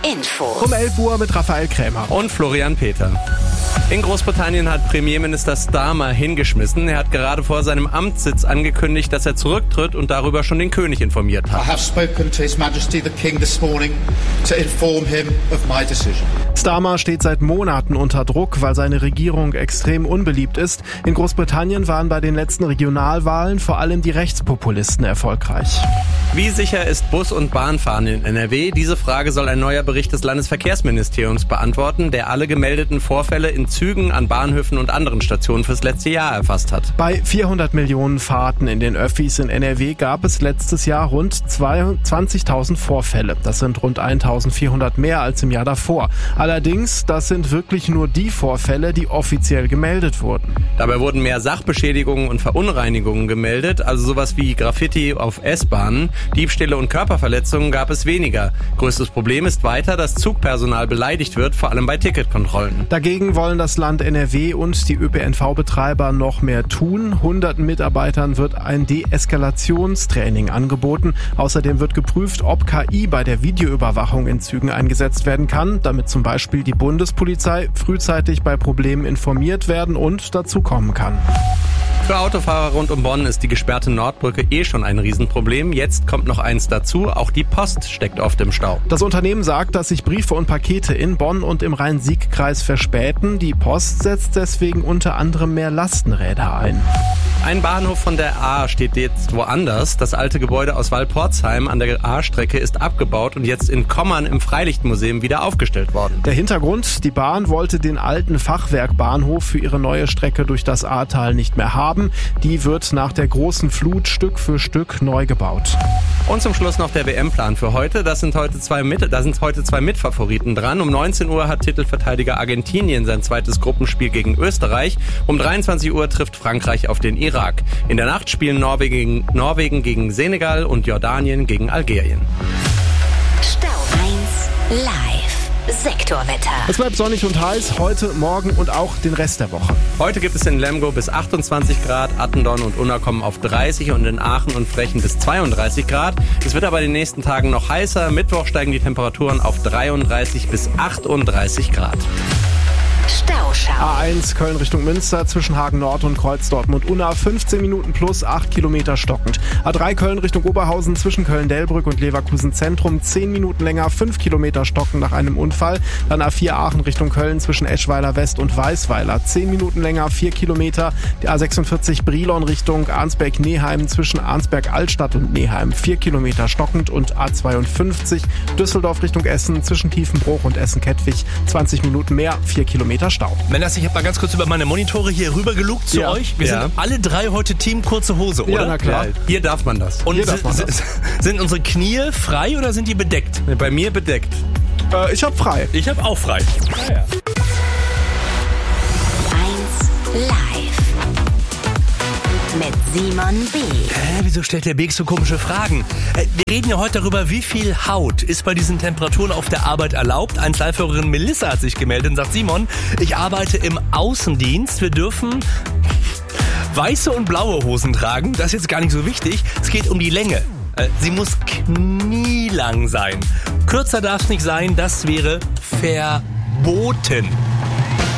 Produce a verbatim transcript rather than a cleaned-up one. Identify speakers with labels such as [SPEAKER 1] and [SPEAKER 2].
[SPEAKER 1] Info.
[SPEAKER 2] Um elf Uhr mit Raphael Krämer.
[SPEAKER 3] Und Florian Peter. In Großbritannien hat Premierminister Starmer hingeschmissen. Er hat gerade vor seinem Amtssitz angekündigt, dass er zurücktritt und darüber schon den König informiert hat.
[SPEAKER 4] I have spoken to His Majesty the King this morning to inform him of my decision.
[SPEAKER 2] Starmer steht seit Monaten unter Druck, weil seine Regierung extrem unbeliebt ist. In Großbritannien waren bei den letzten Regionalwahlen vor allem die Rechtspopulisten erfolgreich.
[SPEAKER 3] Wie sicher ist Bus- und Bahnfahren in N R W? Diese Frage soll ein neuer Bericht des Landesverkehrsministeriums beantworten, der alle gemeldeten Vorfälle in Zügen, an Bahnhöfen und anderen Stationen fürs letzte Jahr erfasst hat.
[SPEAKER 2] Bei vierhundert Millionen Fahrten in den Öffis in N R W gab es letztes Jahr rund zwanzigtausend Vorfälle. Das sind rund eintausendvierhundert mehr als im Jahr davor. Allerdings, das sind wirklich nur die Vorfälle, die offiziell gemeldet wurden.
[SPEAKER 3] Dabei wurden mehr Sachbeschädigungen und Verunreinigungen gemeldet, also sowas wie Graffiti auf S-Bahnen. Diebstähle und Körperverletzungen gab es weniger. Größtes Problem ist weiter, dass Zugpersonal beleidigt wird, vor allem bei Ticketkontrollen.
[SPEAKER 2] Dagegen wollen das Land N R W und die Ö P N V-Betreiber noch mehr tun. Hunderten Mitarbeitern wird ein Deeskalationstraining angeboten. Außerdem wird geprüft, ob K I bei der Videoüberwachung in Zügen eingesetzt werden kann, damit zum Beispiel die Bundespolizei frühzeitig bei Problemen informiert werden und dazu kommen kann.
[SPEAKER 3] Für Autofahrer rund um Bonn ist die gesperrte Nordbrücke eh schon ein Riesenproblem. Jetzt kommt noch eins dazu, auch die Post steckt oft im Stau.
[SPEAKER 2] Das Unternehmen sagt, dass sich Briefe und Pakete in Bonn und im Rhein-Sieg-Kreis verspäten. Die Post setzt deswegen unter anderem mehr Lastenräder ein.
[SPEAKER 3] Ein Bahnhof von der A steht jetzt woanders. Das alte Gebäude aus Walporzheim an der A-Strecke ist abgebaut und jetzt in Kommern im Freilichtmuseum wieder aufgestellt worden.
[SPEAKER 2] Der Hintergrund: Die Bahn wollte den alten Fachwerkbahnhof für ihre neue Strecke durch das Ahrtal nicht mehr haben. Die wird nach der großen Flut Stück für Stück neu gebaut.
[SPEAKER 3] Und zum Schluss noch der W M-Plan für heute. Das sind heute zwei Mit- da sind heute zwei Mitfavoriten dran. Um neunzehn Uhr hat Titelverteidiger Argentinien sein zweites Gruppenspiel gegen Österreich. Um dreiundzwanzig Uhr trifft Frankreich auf den Irak. In der Nacht spielen Norwegen, Norwegen gegen Senegal und Jordanien gegen Algerien.
[SPEAKER 1] Stau eins live. Sektorwetter.
[SPEAKER 2] Es bleibt sonnig und heiß heute, morgen und auch den Rest der Woche.
[SPEAKER 3] Heute gibt es in Lemgo bis achtundzwanzig Grad, Attendorn und Unna kommen auf dreißig und in Aachen und Frechen bis zweiunddreißig Grad. Es wird aber in den nächsten Tagen noch heißer. Mittwoch steigen die Temperaturen auf dreiunddreißig bis achtunddreißig Grad.
[SPEAKER 1] Stauschau.
[SPEAKER 2] A eins Köln Richtung Münster zwischen Hagen Nord und Kreuz Dortmund-Unna fünfzehn Minuten plus acht Kilometer stockend. A drei Köln Richtung Oberhausen zwischen Köln-Delbrück und Leverkusen Zentrum zehn Minuten länger, fünf Kilometer stockend nach einem Unfall. Dann A vier Aachen Richtung Köln zwischen Eschweiler West und Weißweiler zehn Minuten länger, vier Kilometer. Die A sechsundvierzig Brilon Richtung Arnsberg-Neheim zwischen Arnsberg-Altstadt und Neheim vier Kilometer stockend und A zweiundfünfzig Düsseldorf Richtung Essen zwischen Tiefenbruch und Essen-Kettwig zwanzig Minuten mehr, vier Kilometer Stau.
[SPEAKER 5] Männers, ich habe mal ganz kurz über meine Monitore hier rüber gelugt zu
[SPEAKER 2] Ja.
[SPEAKER 5] euch. Wir
[SPEAKER 3] Ja.
[SPEAKER 5] sind alle drei heute Team kurze Hose, oder?
[SPEAKER 2] Ja, na klar.
[SPEAKER 3] Ja, hier darf man das.
[SPEAKER 5] Und
[SPEAKER 2] Hier darf
[SPEAKER 5] si-
[SPEAKER 2] man
[SPEAKER 5] si-
[SPEAKER 2] das.
[SPEAKER 5] sind unsere Knie frei oder sind die bedeckt?
[SPEAKER 3] Bei mir bedeckt.
[SPEAKER 2] Äh, ich hab frei.
[SPEAKER 5] Ich habe auch frei.
[SPEAKER 1] eins live. Mit Simon B.
[SPEAKER 5] Hä, wieso stellt der Beek so komische Fragen? Äh, wir reden ja heute darüber, wie viel Haut ist bei diesen Temperaturen auf der Arbeit erlaubt. eins Live-Hörerin Melissa hat sich gemeldet und sagt, Simon, ich arbeite im Außendienst. Wir dürfen weiße und blaue Hosen tragen. Das ist jetzt gar nicht so wichtig. Es geht um die Länge. Äh, sie muss knielang sein. Kürzer darf es nicht sein. Das wäre verboten.